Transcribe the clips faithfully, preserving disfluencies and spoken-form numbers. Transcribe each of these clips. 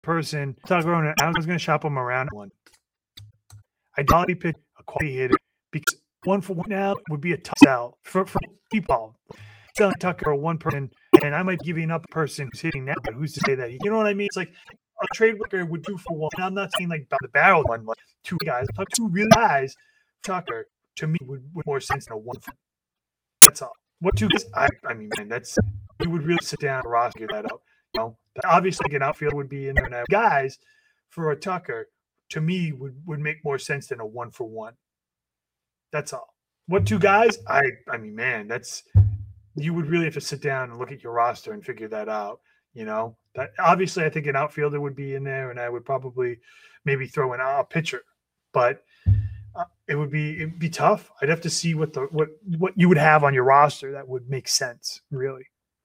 person. I was going to shop him around one. I quality pick a quality hitter because one for one now would be a tough sell for, for people. Selling Tucker one person, and I might be giving up a person who's hitting that, but who's to say that? You know what I mean? It's like a trade worker would do for one. I'm not saying like the barrel one, like two guys. Two real guys, Tucker, to me, would make more sense than a one for one. That's all. What two guys? I, I mean, man, that's you would really sit down and roster that out. You know, obviously, like an outfield would be in there. Now, guys for a Tucker, to me, would, would make more sense than a one for one. That's all. What two guys? I, I mean, man, that's you would really have to sit down and look at your roster and figure that out. You know, that obviously, I think an outfielder would be in there, and I would probably maybe throw in a pitcher, but. Uh, it would be it'd be tough. I'd have to see what the what what you would have on your roster that would make sense, really.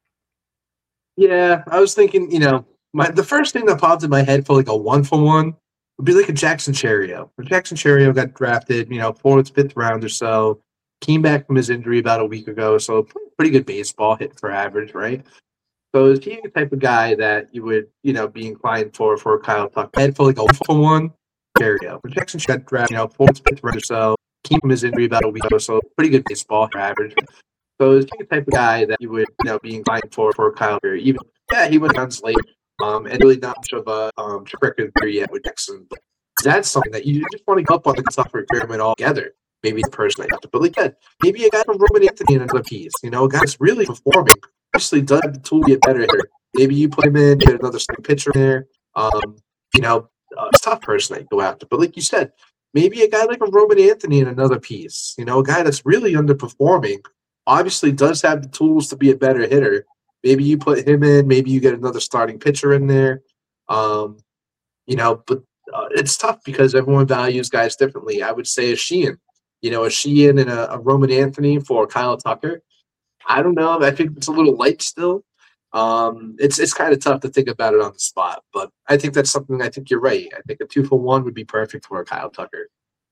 Yeah, I was thinking, you know, my the first thing that popped in my head for like a one for one would be like a Jackson Cherio. Jackson Cherio got drafted, you know, fourth, fifth round or so. Came back from his injury about a week ago, so pretty good baseball, hit for average, right? So is he the type of guy that you would, you know, be inclined for for Kyle Tucker? Head for like a one for one. Cherio. Jackson got drafted, you know, fourth, fifth round or so. Came from his injury about a week ago, so pretty good baseball for average. So is he the type of guy that you would, you know, be inclined for for Kyle Tucker? Even yeah, he went on late, um, and really not much of a um track record there yet with Jackson. But that's something that you just want to go up on the software experiment altogether. Maybe the person I have to, but like that, maybe a guy from Roman Anthony in another piece. You know, a guy that's really performing. Obviously, does have the tool to get better here. Maybe you put him in, get another starting pitcher in there. Um, you know. Uh, it's a tough person to go after. But like you said, maybe a guy like a Roman Anthony in another piece, you know, a guy that's really underperforming, obviously does have the tools to be a better hitter. Maybe you put him in, maybe you get another starting pitcher in there. Um, you know, but uh, it's tough because everyone values guys differently. I would say a Sheehan, you know, a Sheehan and a, a Roman Anthony for Kyle Tucker. I don't know. I think it's a little light still. Um, it's it's kind of tough to think about it on the spot, but I think that's something. I think you're right. I think a two for one would be perfect for Kyle Tucker.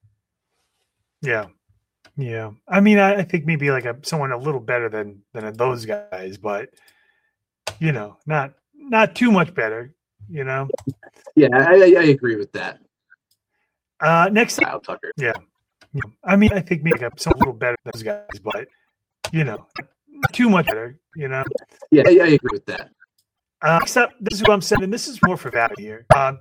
Yeah, yeah. I mean, I, I think maybe like a someone a little better than than those guys, but you know, not not too much better. You know. Yeah, I, I agree with that. Uh, next, Kyle Tucker. Yeah, yeah. I mean, I think maybe like a someone a little better than those guys, but you know. Too much better, you know. Yeah, I, I agree with that. Uh, except this is what I'm saying, and this is more for value here. Um,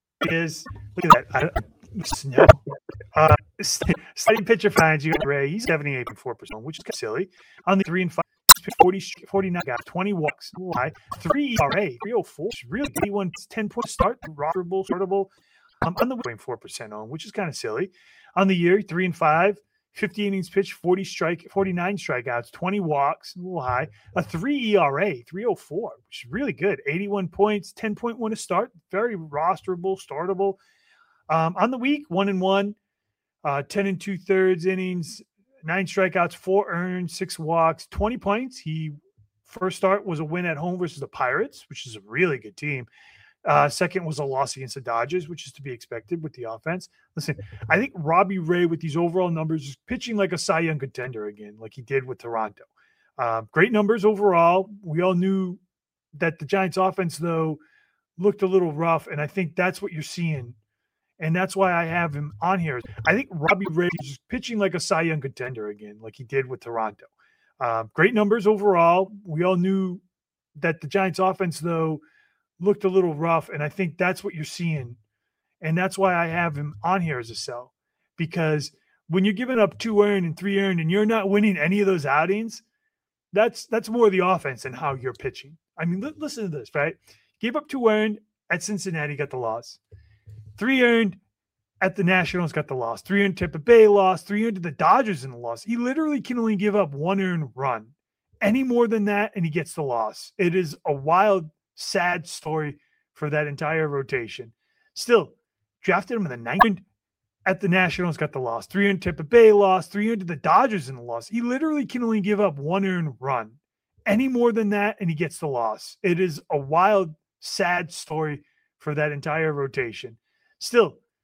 is look at that. I, no. uh, starting pitcher finds you Ray. He's seventy-eight point four percent, which is kind of silly. On the three and five, forty, forty-nine guys, twenty walks, high, three E R A, three oh four, really eighty-one, ten point start, rosterable, startable. Um, on the point four percent on, which is kind of silly. On the year, three and five. fifty innings pitched, forty strike, forty-nine strikeouts, twenty walks, a little high, a three E R A, three oh four, which is really good. eighty-one points, ten point one to start, very rosterable, startable. Um, on the week, one and one, uh, ten and two thirds innings, nine strikeouts, four earned, six walks, twenty points. He first start was a win at home versus the Pirates, which is a really good team. Uh, second was a loss against the Dodgers, which is to be expected with the offense. Listen, I think Robbie Ray with these overall numbers is pitching like a Cy Young contender again, like he did with Toronto. Uh, great numbers overall. We all knew that the Giants offense, though, looked a little rough, and I think that's what you're seeing. And that's why I have him on here. I think Robbie Ray is pitching like a Cy Young contender again, like he did with Toronto. Uh, great numbers overall. We all knew that the Giants offense, though, looked a little rough, and I think that's what you're seeing. And that's why I have him on here as a sell. Because when you're giving up two earned and three earned and you're not winning any of those outings, that's that's more the offense than how you're pitching. I mean, li- listen to this, right? Gave up two earned at Cincinnati, got the loss. Three earned at the Nationals, got the loss. Three earned Tampa Bay lost. Three earned to the Dodgers in the loss. He literally can only give up one earned run. Any more than that, and he gets the loss. It is a wild, sad story for that entire rotation. Still, drafted him in the ninth at the Nationals, got the loss. Three earned Tampa Bay lost. Three earned to the Dodgers in the loss. He literally can only give up one earned run. Any more than that, and he gets the loss. It is a wild, sad story for that entire rotation. Still,